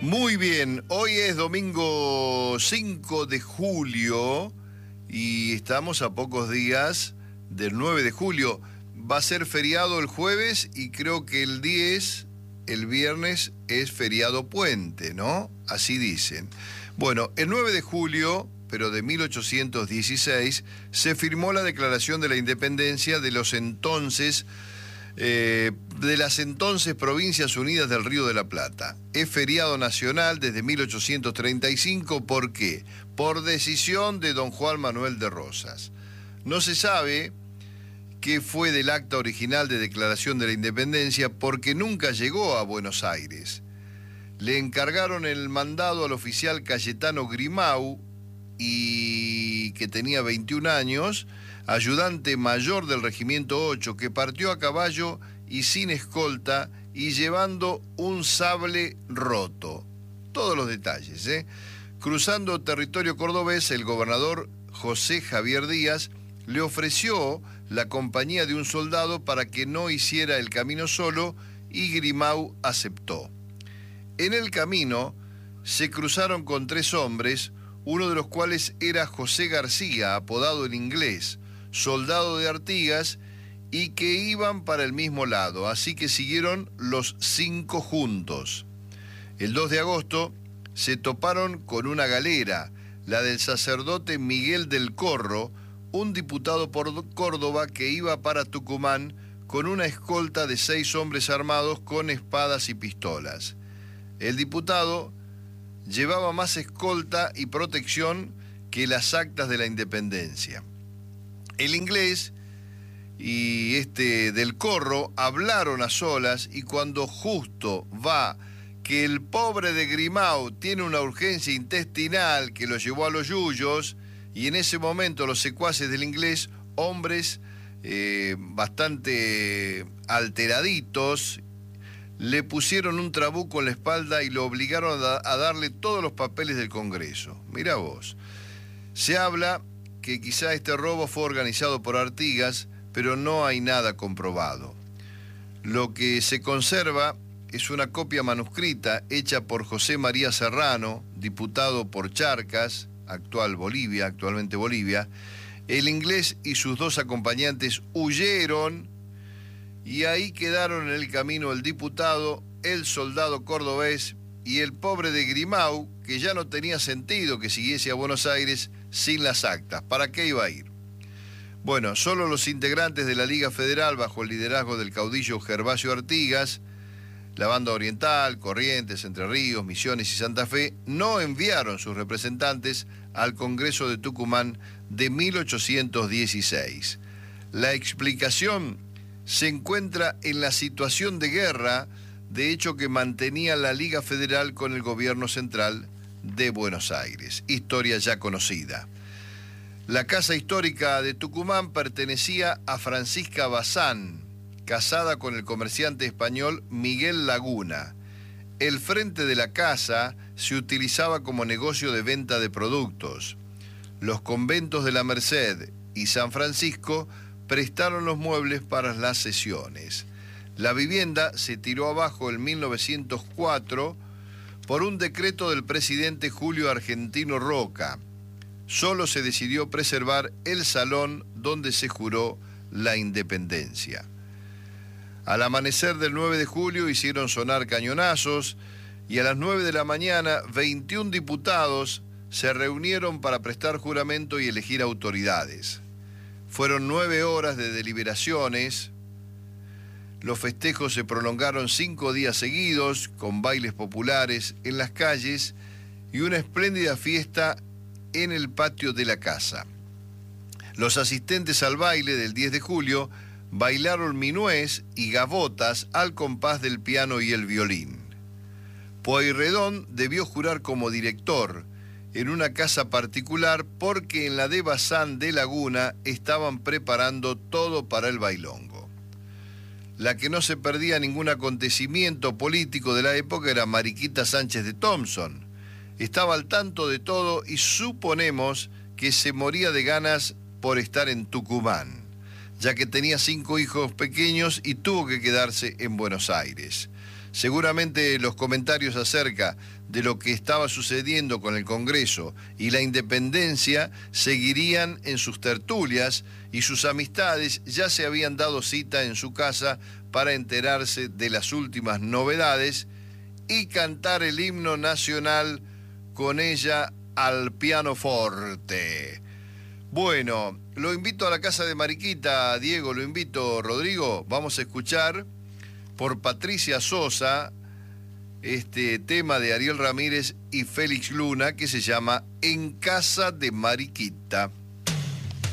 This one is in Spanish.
Muy bien, hoy es domingo 5 de julio y estamos a pocos días del 9 de julio. Va a ser feriado el jueves y creo que el 10, el viernes, es feriado puente, ¿no? Así dicen. Bueno, el 9 de julio, pero de 1816, se firmó la Declaración de la Independencia de las entonces Provincias Unidas del Río de la Plata. Es feriado nacional desde 1835, ¿por qué? Por decisión de don Juan Manuel de Rosas. No se sabe qué fue del acta original de Declaración de la Independencia porque nunca llegó a Buenos Aires. Le encargaron el mandado al oficial Cayetano Grimau, y que tenía 21 años, ayudante mayor del Regimiento 8, que partió a caballo y sin escolta y llevando un sable roto. Todos los detalles, ¿eh? Cruzando territorio cordobés, el gobernador José Javier Díaz le ofreció la compañía de un soldado para que no hiciera el camino solo y Grimau aceptó. En el camino se cruzaron con 3 hombres, uno de los cuales era José García, apodado el Inglés, soldado de Artigas, y que iban para el mismo lado, así que siguieron los 5 juntos. El 2 de agosto se toparon con una galera, la del sacerdote Miguel del Corro, un diputado por Córdoba que iba para Tucumán con una escolta de 6 hombres armados con espadas y pistolas. El diputado llevaba más escolta y protección que las actas de la Independencia. El Inglés y del Corro hablaron a solas y cuando justo va que el pobre de Grimau tiene una urgencia intestinal que lo llevó a los yuyos, y en ese momento los secuaces del Inglés, hombres bastante alteraditos, le pusieron un trabuco en la espalda y lo obligaron a darle todos los papeles del Congreso. Mirá vos. Se habla que quizá este robo fue organizado por Artigas, pero no hay nada comprobado. Lo que se conserva es una copia manuscrita hecha por José María Serrano, diputado por Charcas, actualmente Bolivia. El Inglés y sus 2 acompañantes huyeron y ahí quedaron en el camino el diputado, el soldado cordobés y el pobre de Grimau, que ya no tenía sentido que siguiese a Buenos Aires sin las actas. ¿Para qué iba a ir? Bueno, solo los integrantes de la Liga Federal, bajo el liderazgo del caudillo Gervasio Artigas, la Banda Oriental, Corrientes, Entre Ríos, Misiones y Santa Fe, no enviaron sus representantes al Congreso de Tucumán de 1816. La explicación se encuentra en la situación de guerra, de hecho, que mantenía la Liga Federal con el gobierno central de Buenos Aires. Historia ya conocida. La Casa Histórica de Tucumán pertenecía a Francisca Bazán, casada con el comerciante español Miguel Laguna. El frente de la casa se utilizaba como negocio de venta de productos. Los conventos de la Merced y San Francisco prestaron los muebles para las sesiones. La vivienda se tiró abajo en 1904 por un decreto del presidente Julio Argentino Roca. Solo se decidió preservar el salón donde se juró la independencia. Al amanecer del 9 de julio hicieron sonar cañonazos y a las 9 de la mañana 21 diputados se reunieron para prestar juramento y elegir autoridades. Fueron 9 horas de deliberaciones. Los festejos se prolongaron 5 días seguidos, con bailes populares en las calles y una espléndida fiesta en el patio de la casa. Los asistentes al baile del 10 de julio bailaron minués y gavotas al compás del piano y el violín. Pueyrredón debió jurar como director en una casa particular porque en la de Bazán de Laguna estaban preparando todo para el bailongo. La que no se perdía ningún acontecimiento político de la época era Mariquita Sánchez de Thompson. Estaba al tanto de todo y suponemos que se moría de ganas por estar en Tucumán, ya que tenía 5 hijos pequeños y tuvo que quedarse en Buenos Aires. Seguramente los comentarios acerca de lo que estaba sucediendo con el Congreso y la independencia seguirían en sus tertulias y sus amistades ya se habían dado cita en su casa para enterarse de las últimas novedades y cantar el himno nacional con ella al pianoforte. Bueno, lo invito a la casa de Mariquita, Diego, lo invito, Rodrigo. Vamos a escuchar por Patricia Sosa este tema de Ariel Ramírez y Félix Luna que se llama En casa de Mariquita.